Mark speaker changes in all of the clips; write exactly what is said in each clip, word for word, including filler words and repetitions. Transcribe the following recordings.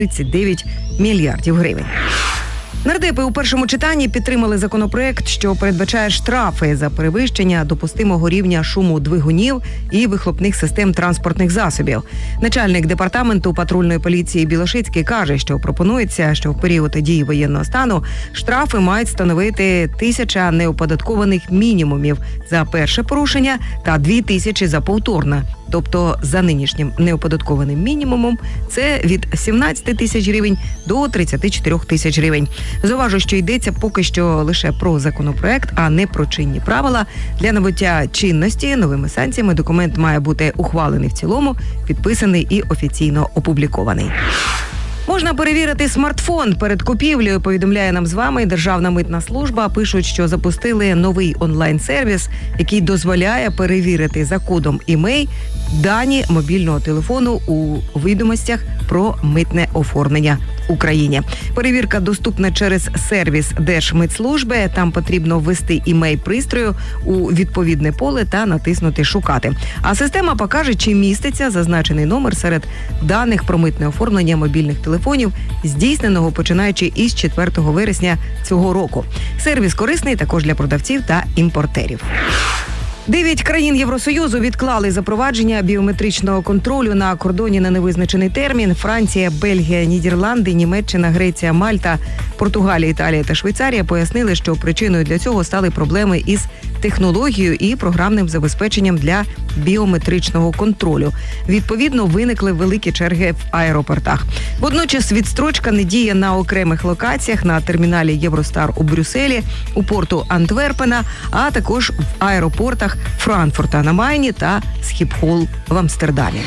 Speaker 1: тридцять дев'ять мільярдів гривень. Нардепи у першому читанні підтримали законопроект, що передбачає штрафи за перевищення допустимого рівня шуму двигунів і вихлопних систем транспортних засобів. Начальник департаменту патрульної поліції Білошицький каже, що пропонується, що в період дії воєнного стану штрафи мають становити тисяча неоподаткованих мінімумів за перше порушення та дві тисячі за повторне. Тобто за нинішнім неоподаткованим мінімумом це від сімнадцять тисяч гривень до тридцять чотири тисяч гривень. Зауважу, що йдеться поки що лише про законопроект, а не про чинні правила. Для набуття чинності новими санкціями документ має бути ухвалений в цілому, підписаний і офіційно опублікований. Можна перевірити смартфон перед купівлею, повідомляє нам з вами Державна митна служба. Пишуть, що запустили новий онлайн-сервіс, який дозволяє перевірити за кодом імей дані мобільного телефону у відомостях про митне оформлення в Україні. Перевірка доступна через сервіс Держмитслужби. Там потрібно ввести імей пристрою у відповідне поле та натиснути «Шукати». А система покаже, чи міститься зазначений номер серед даних про митне оформлення мобільних телефонів, здійсненого починаючи із четвертого вересня цього року. Сервіс корисний також для продавців та імпортерів. Дев'ять країн Євросоюзу відклали запровадження біометричного контролю на кордоні на невизначений термін. Франція, Бельгія, Нідерланди, Німеччина, Греція, Мальта, Португалія, Італія та Швейцарія пояснили, що причиною для цього стали проблеми із технологією і програмним забезпеченням для біометричного контролю. Відповідно, виникли великі черги в аеропортах. Водночас відстрочка не діє на окремих локаціях, на терміналі Євростар у Брюсселі, у порту Антверпена, а також в аеропортах Франкфурта на Майні та Схіпхол в Амстердамі.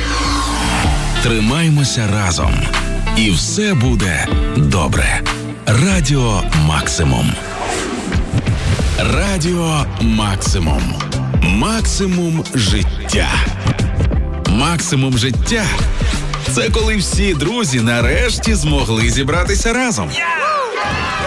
Speaker 2: Тримаймося разом, і все буде добре. Радіо Максимум. Радіо Максимум. Максимум життя. Максимум життя – це коли всі друзі нарешті змогли зібратися разом.